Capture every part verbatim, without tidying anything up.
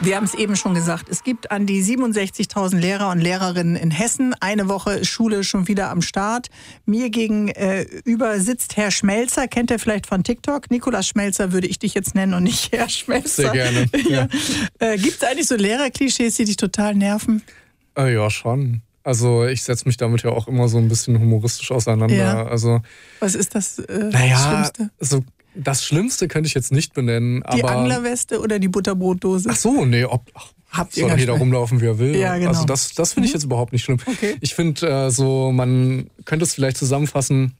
Wir haben es eben schon gesagt, es gibt an die siebenundsechzigtausend Lehrer und Lehrerinnen in Hessen. Eine Woche ist Schule schon wieder am Start. Mir gegenüber sitzt Herr Schmelzer, kennt ihr vielleicht von TikTok? Nikolaus Schmelzer würde ich dich jetzt nennen und nicht Herr Schmelzer. Sehr gerne. Ja. Äh, gibt es eigentlich so Lehrerklischees, die dich total nerven? Äh, ja, schon. Also ich setze mich damit ja auch immer so ein bisschen humoristisch auseinander. Ja. Also, was ist das, äh, naja, das Schlimmste? So Das Schlimmste könnte ich jetzt nicht benennen. Die aber Anglerweste oder die Butterbrotdose? Ach so, nee, ob, ach, Habt ihr soll jeder rumlaufen, wie er will. Ja, genau. Also das, das finde ich jetzt überhaupt nicht schlimm. Okay. Ich finde äh, so, man könnte es vielleicht zusammenfassen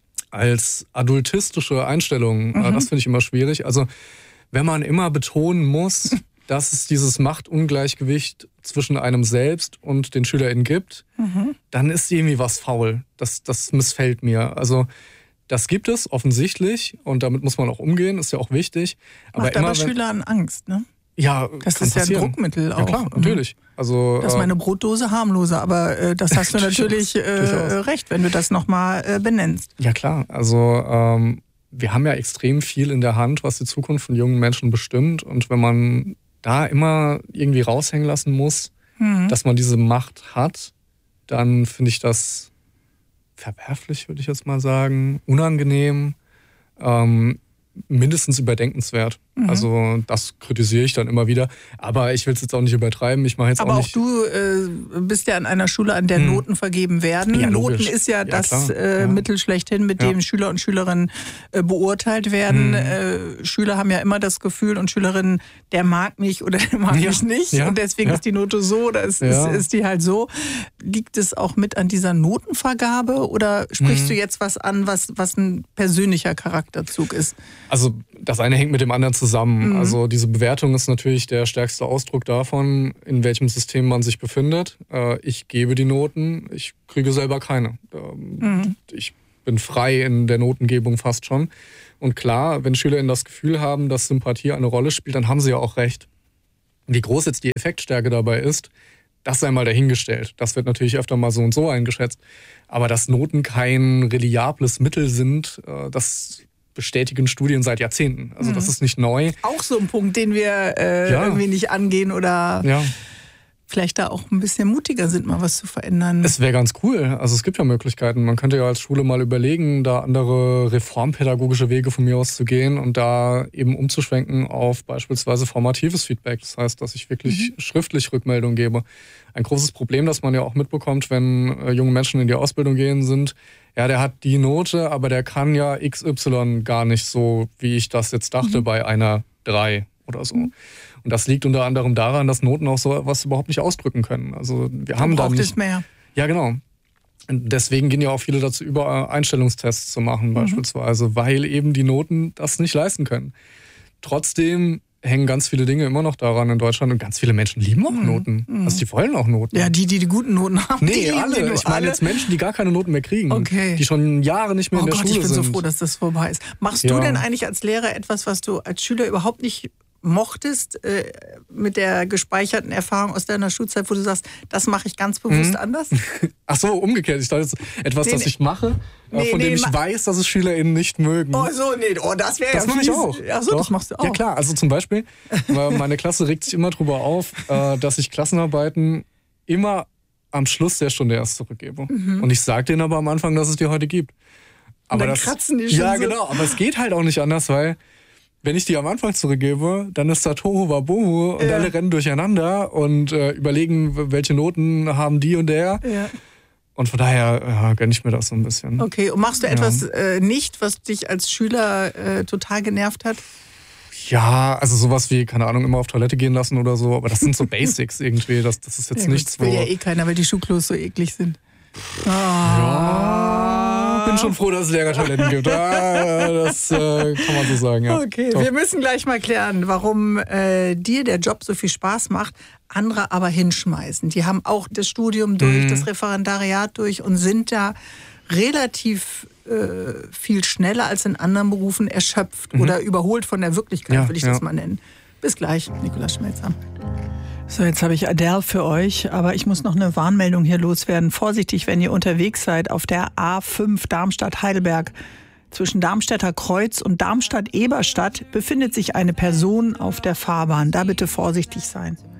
als adultistische Einstellung. Mhm. Äh, das finde ich immer schwierig. Also wenn man immer betonen muss, dass es dieses Machtungleichgewicht zwischen einem selbst und den SchülerInnen gibt, mhm. dann ist irgendwie was faul. Das, das missfällt mir. Also das gibt es offensichtlich und damit muss man auch umgehen, ist ja auch wichtig. Aber Macht immer, aber wenn, Schülern Angst, ne? Ja, das kann ist ja ein passieren. Druckmittel auch. Ja klar, natürlich. Also, das ist meine Brotdose harmloser, aber äh, das hast du natürlich äh, recht, wenn du das nochmal äh, benennst. Ja klar, also ähm, wir haben ja extrem viel in der Hand, was die Zukunft von jungen Menschen bestimmt. Und wenn man da immer irgendwie raushängen lassen muss, mhm. dass man diese Macht hat, dann finde ich das verwerflich, würde ich jetzt mal sagen, unangenehm, ähm, mindestens überdenkenswert. Mhm. Also das kritisiere ich dann immer wieder. Aber ich will es jetzt auch nicht übertreiben. Ich mache jetzt Aber auch auch nicht. du äh, bist ja an einer Schule, an der hm. Noten vergeben werden. Ja, Noten logisch. ist ja, ja das äh, ja. Mittel schlechthin, mit ja. dem Schüler und Schülerinnen äh, beurteilt werden. Hm. Äh, Schüler haben ja immer das Gefühl und Schülerinnen, der mag mich oder der mag ja. mich nicht. Ja. Und deswegen ja. ist die Note so oder ist, ja. ist, ist die halt so. Liegt es auch mit an dieser Notenvergabe oder sprichst hm. du jetzt was an, was, was ein persönlicher Charakterzug ist? Also das eine hängt mit dem anderen zusammen. Mhm. Also diese Bewertung ist natürlich der stärkste Ausdruck davon, in welchem System man sich befindet. Ich gebe die Noten, ich kriege selber keine. Mhm. Ich bin frei in der Notengebung fast schon. Und klar, wenn SchülerInnen das Gefühl haben, dass Sympathie eine Rolle spielt, dann haben sie ja auch recht. Wie groß jetzt die Effektstärke dabei ist, das sei mal dahingestellt. Das wird natürlich öfter mal so und so eingeschätzt. Aber dass Noten kein reliables Mittel sind, das bestätigen Studien seit Jahrzehnten. Also das ist nicht neu. Auch so ein Punkt, den wir äh, ja. irgendwie nicht angehen oder ja. vielleicht da auch ein bisschen mutiger sind, mal was zu verändern. Es wäre ganz cool. Also es gibt ja Möglichkeiten. Man könnte ja als Schule mal überlegen, da andere reformpädagogische Wege von mir aus zu gehen und da eben umzuschwenken auf beispielsweise formatives Feedback. Das heißt, dass ich wirklich mhm. schriftlich Rückmeldung gebe. Ein großes Problem, das man ja auch mitbekommt, wenn äh, junge Menschen in die Ausbildung gehen, sind, ja, der hat die Note, aber der kann ja X Y gar nicht so, wie ich das jetzt dachte, mhm. bei einer drei oder so. Und das liegt unter anderem daran, dass Noten auch so was überhaupt nicht ausdrücken können. Also wir haben da nicht es mehr. Ja, genau. Und deswegen gehen ja auch viele dazu über, Einstellungstests zu machen mhm. beispielsweise, weil eben die Noten das nicht leisten können. Trotzdem hängen ganz viele Dinge immer noch daran in Deutschland und ganz viele Menschen lieben auch mhm. Noten. Also die wollen auch Noten. Ja, die, die die guten Noten haben. Nee, alle. Ich meine jetzt Menschen, die gar keine Noten mehr kriegen. Okay. Die schon Jahre nicht mehr oh in der Gott, Schule sind. Ich bin so froh, dass das vorbei ist. Machst ja. du denn eigentlich als Lehrer etwas, was du als Schüler überhaupt nicht mochtest, äh, mit der gespeicherten Erfahrung aus deiner Schulzeit, wo du sagst, das mache ich ganz bewusst mhm. anders? Ach so, umgekehrt. Ich dachte jetzt etwas, nee, das nee. ich mache, nee, von nee, dem ich weiß, dass es SchülerInnen nicht mögen. Oh so, nee, oh, das wäre ja Das mache ich auch. Ach so, Doch. das machst du auch. Ja klar, also zum Beispiel, meine Klasse regt sich immer drüber auf, dass ich Klassenarbeiten immer am Schluss der Stunde erst zurückgebe. Mhm. Und ich sage denen aber am Anfang, dass es die heute gibt. Aber und dann das, kratzen die schon Ja, so. genau, aber es geht halt auch nicht anders, weil wenn ich die am Anfang zurückgebe, dann ist da Tohu Wabohu und ja. alle rennen durcheinander und äh, überlegen, welche Noten haben die und der. Ja. Und von daher ja, gönne ich mir das so ein bisschen. Okay, und machst du ja. etwas äh, nicht, was dich als Schüler äh, total genervt hat? Ja, also sowas wie, keine Ahnung, immer auf Toilette gehen lassen oder so, aber das sind so Basics irgendwie, das, das ist jetzt ja, nichts, das will wo... ja eh keiner, weil die Schuhklos so eklig sind. Oh. Ja, bin schon froh, dass es Lehrertoiletten gibt. Ja, das äh, kann man so sagen, ja. Okay, Doch. wir müssen gleich mal klären, warum äh, dir der Job so viel Spaß macht, andere aber hinschmeißen. Die haben auch das Studium durch, mhm. das Referendariat durch und sind da relativ äh, viel schneller als in anderen Berufen erschöpft mhm. oder überholt von der Wirklichkeit, ja, würde ich ja. das mal nennen. Bis gleich, Nikolaus Schmelzer. So, jetzt habe ich Adele für euch, aber ich muss noch eine Warnmeldung hier loswerden. Vorsichtig, wenn ihr unterwegs seid auf der A fünf Darmstadt-Heidelberg Zwischen Darmstädter Kreuz und Darmstadt-Eberstadt befindet sich eine Person auf der Fahrbahn. Da bitte vorsichtig sein.